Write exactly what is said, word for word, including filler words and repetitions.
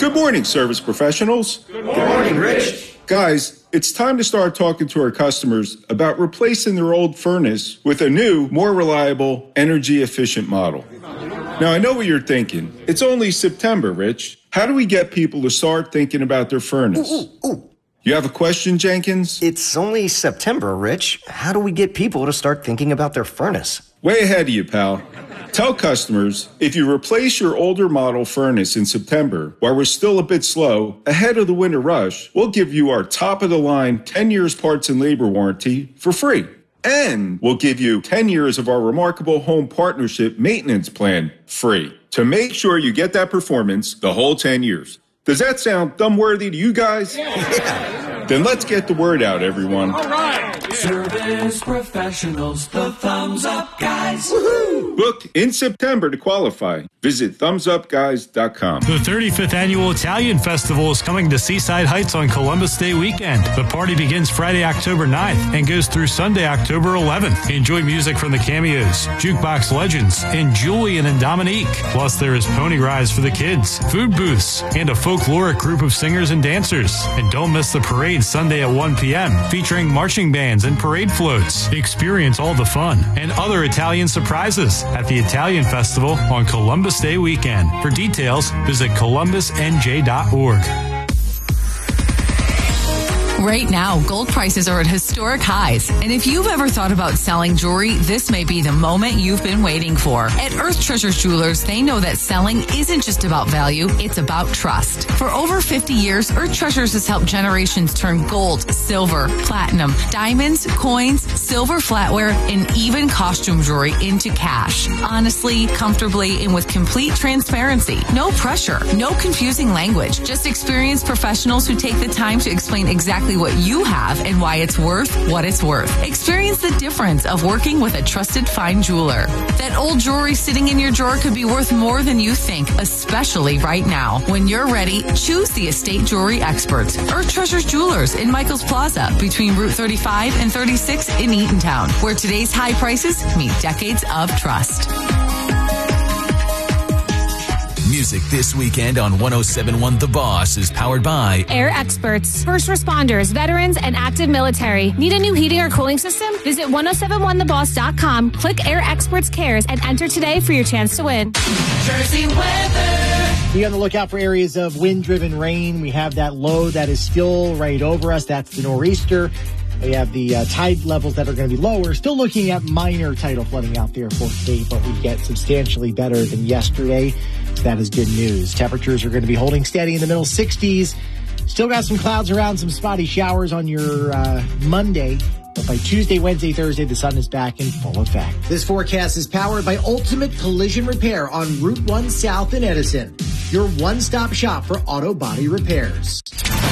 Good morning, service professionals. Good morning, Rich. Guys, it's time to start talking to our customers about replacing their old furnace with a new, more reliable, energy-efficient model. Now, I know what you're thinking. It's only September, Rich. How do we get people to start thinking about their furnace? Ooh, ooh, ooh. You have a question, Jenkins? It's only September, Rich. How do we get people to start thinking about their furnace? Way ahead of you, pal. Tell customers, if you replace your older model furnace in September, while we're still a bit slow, ahead of the winter rush, we'll give you our top-of-the-line ten years parts and labor warranty for free. And we'll give you ten years of our remarkable home partnership maintenance plan free to make sure you get that performance the whole ten years. Does that sound thumb-worthy to you guys? Yeah. Then let's get the word out, everyone. All right. Yeah. Service professionals, the thumbs up guys. Woohoo! Book in September to qualify. Visit thumbs up guys dot com. The thirty-fifth Annual Italian Festival is coming to Seaside Heights on Columbus Day weekend. The party begins Friday, October ninth and goes through Sunday, October eleventh. Enjoy music from the Cameos, Jukebox Legends, and Julian and Dominique. Plus, there is pony rides for the kids, food booths, and a folkloric group of singers and dancers. And don't miss the parade Sunday at one p.m. featuring marching bands and parade floats. Experience all the fun and other Italian surprises at the Italian Festival on Columbus Day weekend. For details, visit columbus n j dot org. Right now, gold prices are at historic highs. And if you've ever thought about selling jewelry, this may be the moment you've been waiting for. At Earth Treasures Jewelers, they know that selling isn't just about value, it's about trust. For over fifty years, Earth Treasures has helped generations turn gold, silver, platinum, diamonds, coins, silver flatware, and even costume jewelry into cash. Honestly, comfortably, and with complete transparency. No pressure, no confusing language. Just experienced professionals who take the time to explain exactly what you have and why it's worth what it's worth. Experience the difference of working with a trusted fine jeweler. That old jewelry sitting in your drawer could be worth more than you think, especially right now. When you're ready, choose the estate jewelry experts. Earth Treasures Jewelers in Michaels Plaza between Route thirty-five and thirty-six in Eatontown, where today's high prices meet decades of trust. Music this weekend on one oh seven point one The Boss is powered by Air Experts, first responders, veterans, and active military. Need a new heating or cooling system? Visit one oh seven one the boss dot com, click Air Experts Cares, and enter today for your chance to win. Jersey weather. Be on the lookout for areas of wind-driven rain. We have that low that is still right over us. That's the nor'easter. We have the uh, tide levels that are going to be lower. Still looking at minor tidal flooding out there for today, but we get substantially better than yesterday. So that is good news. Temperatures are going to be holding steady in the middle sixties. Still got some clouds around, some spotty showers on your uh, Monday. But by Tuesday, Wednesday, Thursday, the sun is back in full effect. This forecast is powered by Ultimate Collision Repair on Route one South in Edison. Your one-stop shop for auto body repairs.